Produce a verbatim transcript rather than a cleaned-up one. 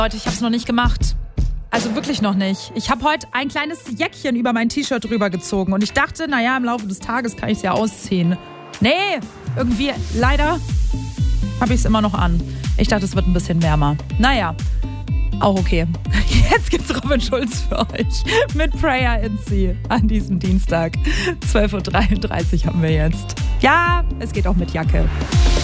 Leute, ich habe es noch nicht gemacht. Also wirklich noch nicht. Ich habe heute ein kleines Jäckchen über mein T-Shirt drüber gezogen und ich dachte, naja, im Laufe des Tages kann ich es ja ausziehen. Nee, irgendwie leider habe ich es immer noch an. Ich dachte, es wird ein bisschen wärmer. Naja, auch okay. Jetzt gibt's Robin Schulz für euch mit Prayer in Sea an diesem Dienstag. zwölf Uhr dreiunddreißig haben wir jetzt. Ja, es geht auch mit Jacke.